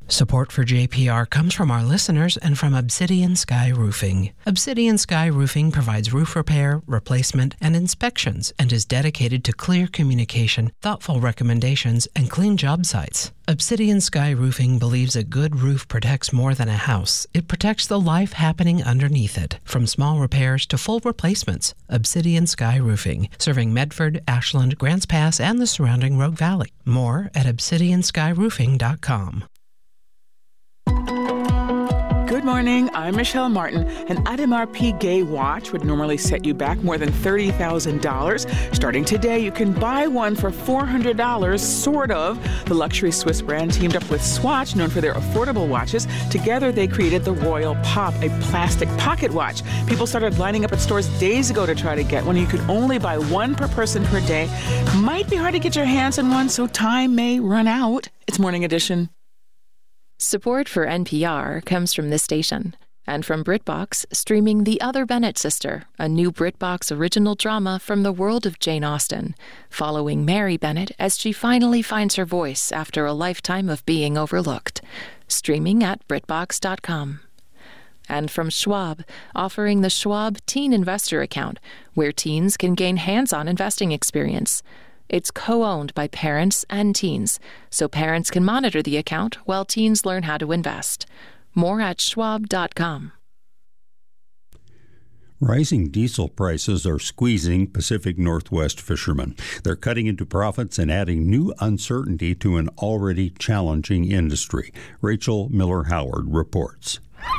Support for JPR comes from our listeners and from Obsidian Sky Roofing. Obsidian Sky Roofing provides roof repair, replacement, and inspections and is dedicated to clear communication, thoughtful recommendations, and clean job sites. Obsidian Sky Roofing believes a good roof protects more than a house. It protects the life happening underneath it, from small repairs to full replacements. Obsidian Sky Roofing, serving Medford, Ashland, Grants Pass, and the surrounding Rogue Valley. More at obsidianskyroofing.com. Good morning, I'm Michelle Martin. An Audemars Piguet watch would normally set you back more than $30,000. Starting today, you can buy one for $400, sort of. The luxury Swiss brand teamed up with Swatch, known for their affordable watches. Together, they created the Royal Pop, a plastic pocket watch. People started lining up at stores days ago to try to get one. You could only buy one per person per day. Might be hard to get your hands on one, so time may run out. It's Morning Edition. Support for NPR comes from this station and from BritBox, streaming The Other Bennett Sister, a new BritBox original drama from the world of Jane Austen, following Mary Bennett as she finally finds her voice after a lifetime of being overlooked. Streaming at BritBox.com. And from Schwab, offering the Schwab Teen Investor Account, where teens can gain hands-on investing experience. It's co-owned by parents and teens, so parents can monitor the account while teens learn how to invest. More at schwab.com. Rising diesel prices are squeezing Pacific Northwest fishermen. They're cutting into profits and adding new uncertainty to an already challenging industry. Rachel Miller-Howard reports.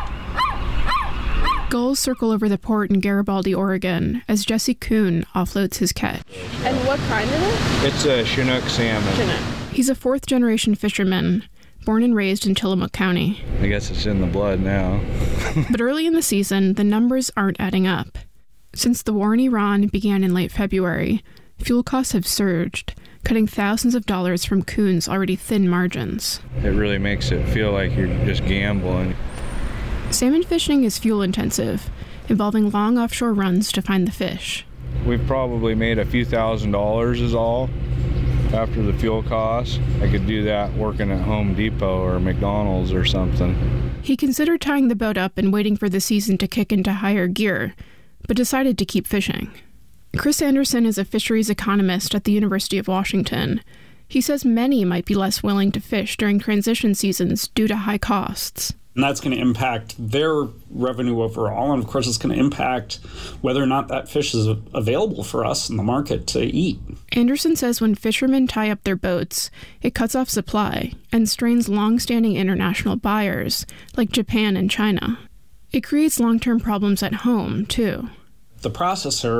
Gulls circle over the port in Garibaldi, Oregon, as Jesse Kuhn offloads his catch. And what kind is it? It's a Chinook salmon. Chinook. He's a fourth-generation fisherman, born and raised in Tillamook County. I guess it's in the blood now. But early in the season, the numbers aren't adding up. Since the war in Iran began in late February, fuel costs have surged, cutting thousands of dollars from Kuhn's already thin margins. It really makes it feel like you're just gambling. Salmon fishing is fuel-intensive, involving long offshore runs to find the fish. We've probably made a few $1,000s is all after the fuel costs. I could do that working at Home Depot or McDonald's or something. He considered tying the boat up and waiting for the season to kick into higher gear, but decided to keep fishing. Chris Anderson is a fisheries economist at the University of Washington. He says many might be less willing to fish during transition seasons due to high costs. And that's going to impact their revenue overall. And of course, it's going to impact whether or not that fish is available for us in the market to eat. Anderson says when fishermen tie up their boats, it cuts off supply and strains long-standing international buyers like Japan and China. It creates long-term problems at home, too. The processor